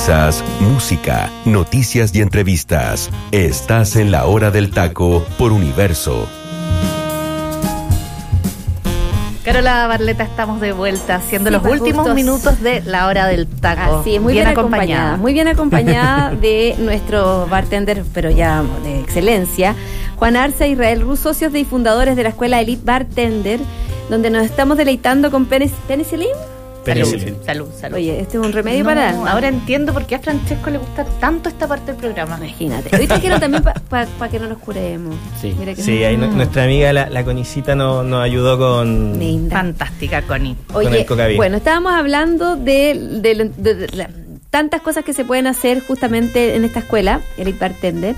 risas, música, noticias y entrevistas. Estás en La Hora del Taco por Universo. Carola Barleta, estamos de vuelta haciendo los últimos minutos de La Hora del Taco. Así es, muy bien acompañada. Muy bien acompañada de nuestro bartender, pero ya de excelencia, Juan Arce, Israel Ruz, socios y fundadores de la Escuela Elite Bartender, donde nos estamos deleitando con penicilín. Salud. Oye, este es un remedio para... Ahora entiendo por qué a Francesco le gusta tanto esta parte del programa. Imagínate. Hoy trajeron también para que no nos curemos. Sí, ahí nuestra amiga la Conicita nos ayudó con... Linda. Fantástica, Connie. Oye, con el Cocaví. Bueno, estábamos hablando de tantas cosas que se pueden hacer justamente en esta escuela, Elite Bartender.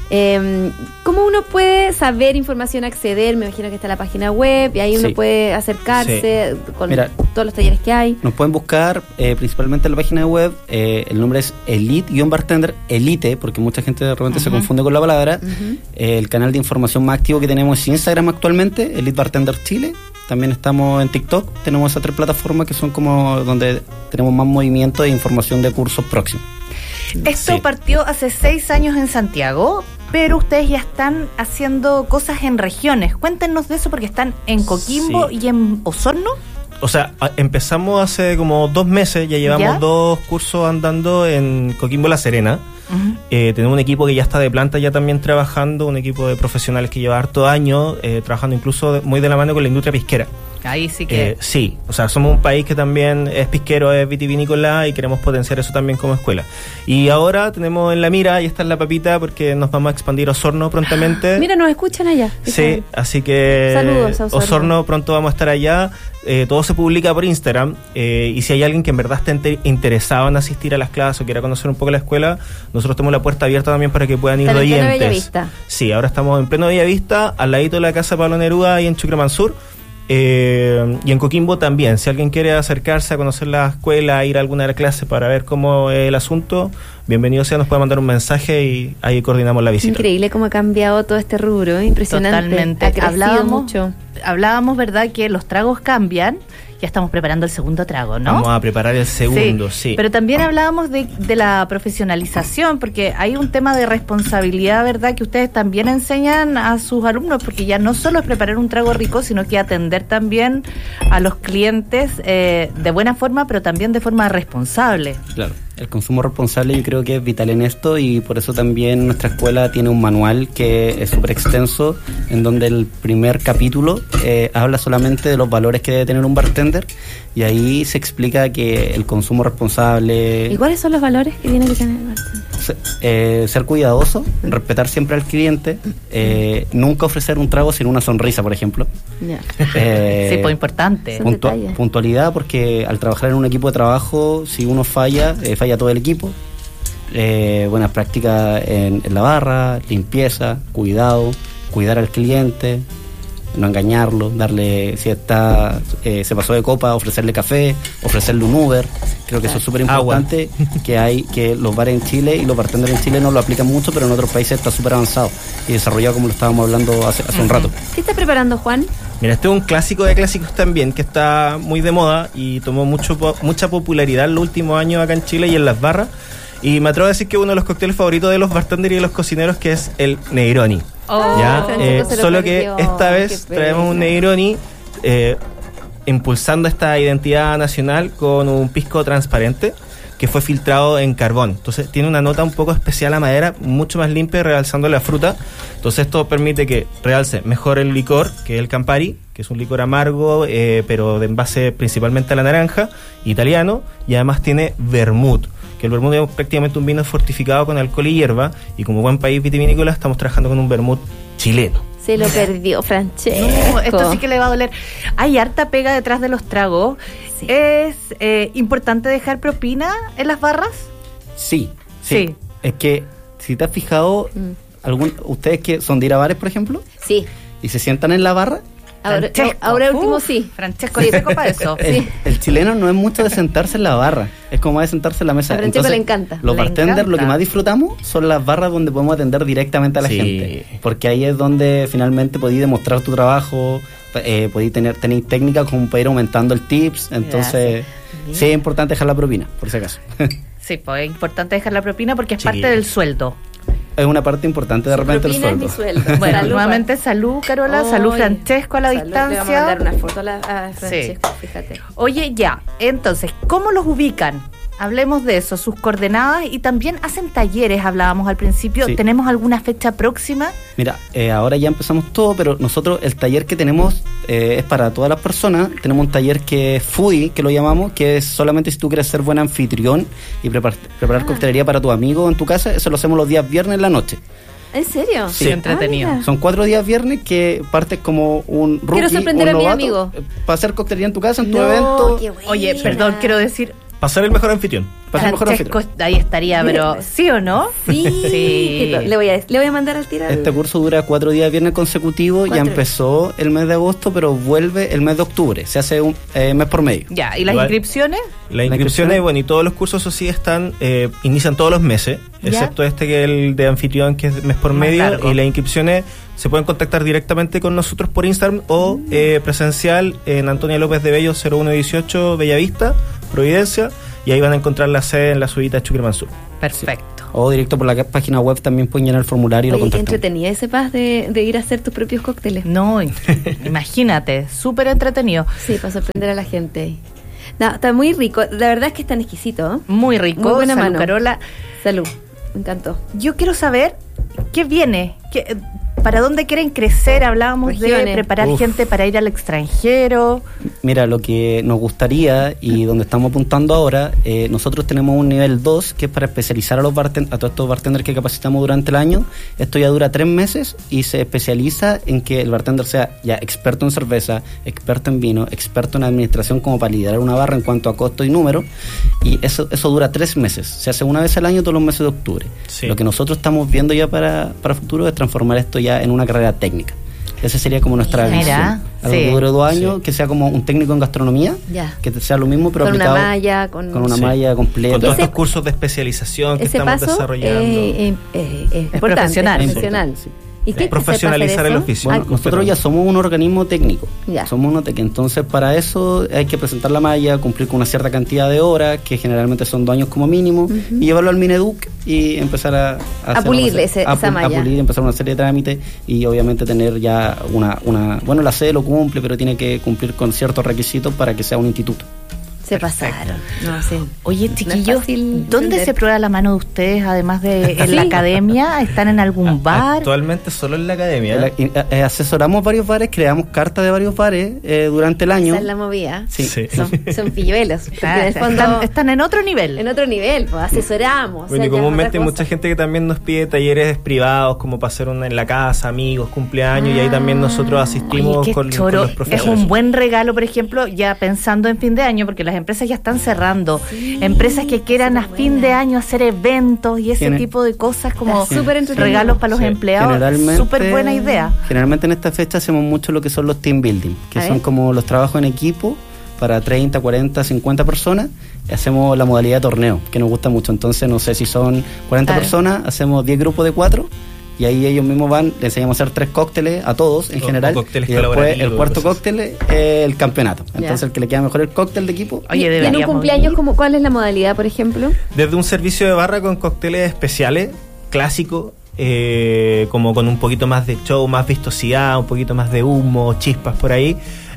¿Cómo uno puede saber información, acceder? Me imagino que está la página web y ahí uno puede acercarse con todos los talleres que hay. Nos pueden buscar principalmente en la página web. El nombre es Elite-Bartender, Elite, porque mucha gente de repente se confunde con la palabra. El canal de información más activo que tenemos es Instagram actualmente, Elite Bartender Chile. También estamos en TikTok. Tenemos esas 3 plataformas que son como donde tenemos más movimiento e información de cursos próximos. Esto partió hace 6 años en Santiago, pero ustedes ya están haciendo cosas en regiones. Cuéntenos de eso, porque están en Coquimbo y en Osorno. O sea, empezamos hace como 2 meses, ya llevamos 2 cursos andando en Coquimbo La Serena. Tenemos un equipo que ya está de planta ya también trabajando, un equipo de profesionales que lleva harto años, trabajando incluso muy de la mano con la industria pisquera. Ahí sí que... sí, o sea, somos un país que también es pisquero, es vitivinícola y queremos potenciar eso también como escuela. Y ahora tenemos en la mira, y esta es la papita, porque nos vamos a expandir a Osorno prontamente. Mira, nos escuchan allá. Sí, así que... Saludos a Osorno pronto vamos a estar allá. Todo se publica por Instagram, y si hay alguien que en verdad esté interesado en asistir a las clases o quiera conocer un poco la escuela, nosotros tenemos la puerta abierta también para que puedan ir de oyentes. ¿En pleno Bellavista? Sí, ahora estamos en pleno Bellavista, al ladito de la casa Pablo Neruda y en Chucramansur. Y en Coquimbo también, si alguien quiere acercarse a conocer la escuela, ir a alguna clase para ver cómo es el asunto, bienvenido sea, nos puede mandar un mensaje y ahí coordinamos la visita. Increíble cómo ha cambiado todo este rubro, impresionante. Totalmente. Ha crecido mucho. Hablábamos, ¿verdad?, que los tragos cambian. Ya estamos preparando el segundo trago, ¿no? Vamos a preparar el segundo, sí. Pero también hablábamos de la profesionalización, porque hay un tema de responsabilidad, ¿verdad?, que ustedes también enseñan a sus alumnos, porque ya no solo es preparar un trago rico, sino que atender también a los clientes de buena forma, pero también de forma responsable. Claro. El consumo responsable yo creo que es vital en esto, y por eso también nuestra escuela tiene un manual que es súper extenso, en donde el primer capítulo habla solamente de los valores que debe tener un bartender, y ahí se explica que el consumo responsable... ¿Y cuáles son los valores que tiene que tener el bartender? Ser cuidadoso, respetar siempre al cliente, nunca ofrecer un trago sin una sonrisa, por ejemplo. Sí, pues importante. Puntualidad, porque al trabajar en un equipo de trabajo, si uno falla todo el equipo. Buenas prácticas en la barra, limpieza, cuidar al cliente, no engañarlo, darle, si se pasó de copa, ofrecerle café, ofrecerle un Uber. Creo que eso es súper importante, que los bares en Chile y los bartenders en Chile no lo aplican mucho, pero en otros países está súper avanzado y desarrollado, como lo estábamos hablando hace un rato. ¿Qué está preparando, Juan? Mira, este es un clásico de clásicos también, que está muy de moda y tomó mucha popularidad en los últimos años acá en Chile y en las barras. Y me atrevo a decir que uno de los cócteles favoritos de los bartenders y de los cocineros, que es el Negroni. Solo que esta vez traemos un Negroni impulsando esta identidad nacional con un pisco transparente que fue filtrado en carbón. Entonces tiene una nota un poco especial a madera, mucho más limpia, realzando la fruta. Entonces esto permite que realce mejor el licor, que es el Campari, que es un licor amargo, pero de envase principalmente a la naranja, italiano, y además tiene vermut, que el vermut es prácticamente un vino fortificado con alcohol y hierba, y como buen país vitivinícola estamos trabajando con un vermut chileno. Se lo perdió, Francesco. No, esto sí que le va a doler. Hay harta pega detrás de los tragos. Sí. ¿Es importante dejar propina en las barras? Sí. Es que, si te has fijado, ustedes que son de ir a bares, por ejemplo, sí, y se sientan en la barra. Ahora último sí. Francesco dice copa de eso. El chileno no es mucho de sentarse en la barra, es como de sentarse en la mesa. A Francesco le encanta. Los bartenders lo que más disfrutamos son las barras donde podemos atender directamente a la gente, porque ahí es donde finalmente podéis demostrar tu trabajo, podéis tener técnicas como para ir aumentando el tips. Entonces sí es importante dejar la propina, por si acaso. Sí, pues es importante dejar la propina porque es Chiquillo. parte del sueldo. Es una parte importante de repente el Propina es sueldo. mi sueldo. Bueno, Salud, nuevamente salud, Carola, salud, Oy, Francesco, a la salud. distancia. Le vamos a mandar una foto a Francesco, fíjate. Oye, ya, entonces, ¿cómo los ubican? Hablemos de eso, sus coordenadas, y también hacen talleres, hablábamos al principio. Sí. ¿Tenemos alguna fecha próxima? Mira, ahora ya empezamos todo, pero nosotros el taller que tenemos es para todas las personas. Tenemos un taller que es foodie, que lo llamamos, que es solamente si tú quieres ser buen anfitrión y preparar coctelería para tu amigo en tu casa. Eso lo hacemos los días viernes en la noche. ¿En serio? Sí, entretenido. mira. Son 4 días viernes que partes como un rookie, Quiero sorprender un a mi novato, amigo. para hacer coctelería en tu casa, en tu No, evento. qué buena. Oye, perdón, quiero decir, Para ser el mejor anfitrión. Para ser mejor Francesco anfitrión. ahí estaría, pero ¿sí o no? Sí. Sí. Le voy a mandar al tiro. Este curso dura 4 días viernes consecutivos. Ya 4. empezó el mes de agosto, pero vuelve el mes de octubre. Se hace un mes por medio. Ya, ¿y las Igual. inscripciones? Las inscripciones, bueno, y todos los cursos eso sí están, inician todos los meses, ¿Ya? excepto este que es el de anfitrión, que es mes por Más medio, largo. y las inscripciones se pueden contactar directamente con nosotros por Instagram o presencial en Antonia López de Bello 0118 Bellavista, Providencia, y ahí van a encontrar la sede en la subida Chuquirmansur. Perfecto. O directo por la página web también pueden llenar el formulario y lo Oye, qué contactan. entretenida ese paz de ir a hacer tus propios cócteles. No, imagínate, súper entretenido. Sí, para sorprender a la gente. No, está muy rico. La verdad es que es tan exquisito, ¿eh? Muy rico. Muy buena Salud, mano. Carola. Salud. Me encantó. Yo quiero saber qué viene, para dónde quieren crecer. Hablábamos de Regiones. preparar Uf. gente para ir al extranjero. Mira, lo que nos gustaría y donde estamos apuntando ahora, nosotros tenemos un nivel 2 que es para especializar a los a todos estos bartenders que capacitamos durante el año. Esto ya dura 3 meses y se especializa en que el bartender sea ya experto en cerveza, experto en vino, experto en administración como para liderar una barra en cuanto a costo y número. Y eso dura 3 meses. Se hace una vez al año todos los meses de octubre. Sí. Lo que nosotros estamos viendo ya para futuro es transformar esto ya en una carrera técnica. Esa sería como nuestra Mira, visión. Algo sí. que dure 2 años, que sea como un técnico en gastronomía, Ya. que sea lo mismo, pero Con una aplicado malla, con una Sí. malla completa. Con todos Ese- estos cursos de especialización que Ese estamos paso desarrollando. importante, profesional. profesional. Sí. ¿Y qué Profesionalizar sepa hacer el eso? oficio. Bueno, Ah, nosotros ya somos un organismo técnico. Ya. Somos una entonces para eso hay que presentar la malla, cumplir con una cierta cantidad de horas, que generalmente son 2 años como mínimo, y llevarlo al Mineduc y empezar a hacer pulirle una serie- esa malla. A pulir, empezar una serie de trámites y obviamente tener ya bueno, la sede lo cumple, pero tiene que cumplir con ciertos requisitos para que sea un instituto. Se pasaron. No, sí. Oye, No es chiquillos, fácil ¿dónde vender. se prueba la mano de ustedes, además de en la Sí. academia? ¿Están en algún bar? Actualmente solo en la academia. Asesoramos varios bares, creamos cartas de varios bares durante el año. Esa es la movida. Sí. Sí. Son pilluelos. Porque Ah, en el fondo, están en otro nivel. en otro nivel, pues asesoramos. Bueno, y o sea, ya es comúnmente otra hay cosa. mucha gente que también nos pide talleres privados, como para hacer una en la casa, amigos, cumpleaños, y ahí también nosotros asistimos Oye, qué con choro. los Es profesores. un buen regalo, por ejemplo, ya pensando en fin de año, porque las empresas ya están cerrando. Empresas que quieran a fin de año hacer eventos y ese Tiene- tipo de cosas como Está súper entretenido. regalos para los Sí. empleados. Súper buena idea. Generalmente en esta fecha hacemos mucho lo que son los team building, que A son ver. como los trabajos en equipo para 30, 40, 50 personas. Hacemos la modalidad de torneo, que nos gusta mucho. Entonces, no sé si son 40 Claro. personas, hacemos 10 grupos de 4 y ahí ellos mismos van, les enseñamos a hacer 3 cócteles a todos en O general. cócteles Y después el colaborativos, cuarto cosas cóctel es el campeonato. Entonces, Ya. el que le queda mejor el cóctel de equipo. Oye, Y en un deberíamos cumpleaños, ir. ¿cuál es la modalidad, por ejemplo? Desde un servicio de barra con cócteles especiales, clásicos, como con un poquito más de show, más vistosidad, un poquito más de humo, chispas por ahí,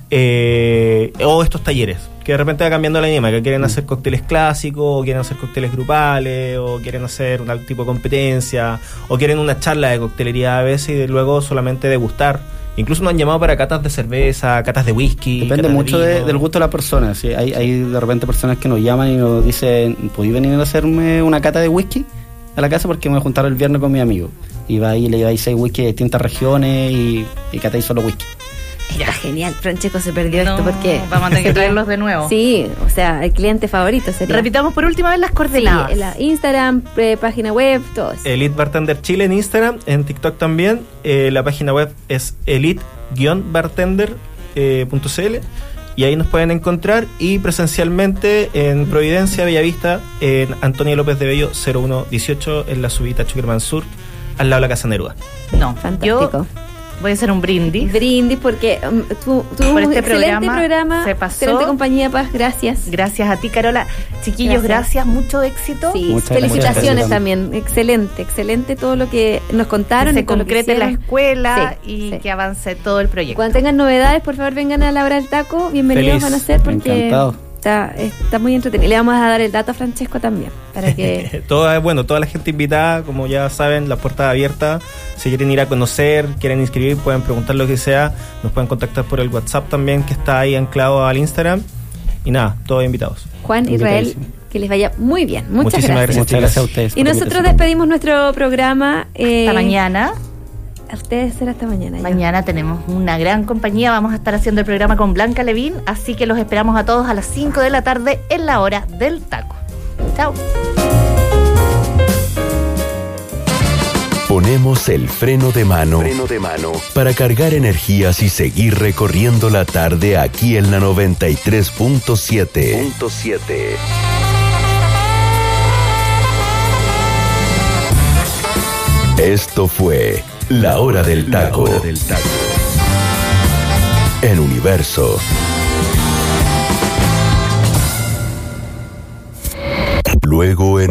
o estos talleres, que de repente va cambiando la dinámica, que quieren hacer cócteles clásicos, o quieren hacer cócteles grupales, o quieren hacer un tipo de competencia, o quieren una charla de coctelería a veces y de luego solamente degustar. Incluso nos han llamado para catas de cerveza, catas de whisky. Depende catas mucho vino. del gusto de la persona. ¿Sí? Hay de repente personas que nos llaman y nos dicen, ¿podéis venir a hacerme una cata de whisky a la casa? Porque me voy a juntar el viernes con mi amigo. Y va ahí, le lleváis 6 whisky de distintas regiones y catáis solo whisky. Está genial. Francesco se perdió No, esto porque... vamos a tener que traerlos de nuevo. Sí, o sea, el cliente favorito sería. Repitamos por última vez las Sí, coordenadas. la Instagram, página web, todo eso. Elite Bartender Chile en Instagram, en TikTok también. La página web es elite-bartender.cl y ahí nos pueden encontrar. Y presencialmente en Providencia, Bellavista, en Antonia López de Bello 0118 en la subida Chuquirmansur, al lado de la Casa Neruda. No, Fantástico. Voy a hacer un brindis. Brindis porque tuvo Por un este excelente programa. se pasó. Excelente compañía, Paz. Gracias. Gracias a ti, Carola. Chiquillos, gracias. Mucho éxito. Sí, Muchas felicitaciones gracias. también. Excelente todo lo que nos contaron. Que y se todo lo que concrete la hicieron. escuela Sí, y sí. que avance todo el proyecto. Cuando tengan novedades, por favor, vengan a la hora del taco. Bienvenidos Feliz. van a ser porque Encantado. está muy entretenido. Le vamos a dar el dato a Francesco también para que Toda la gente invitada, como ya saben, la puerta abierta. Si quieren ir a conocer, quieren inscribir, pueden preguntar lo que sea. Nos pueden contactar por el WhatsApp también, que está ahí anclado al Instagram. Y nada, todos invitados. Juan, Israel, Invitadísimo. que les vaya muy bien. Muchas Muchísimas gracias. Muchas gracias a ustedes. Y por la nosotros invitación. despedimos nuestro programa. Hasta mañana. A ustedes será hasta mañana. ya. Mañana tenemos una gran compañía. Vamos a estar haciendo el programa con Blanca Levín. Así que los esperamos a todos a las 5 de la tarde en la hora del taco. Chao. Ponemos el freno de mano para cargar energías y seguir recorriendo la tarde aquí en la 93.7. Esto fue La Hora del Taco. En Universo. Luego en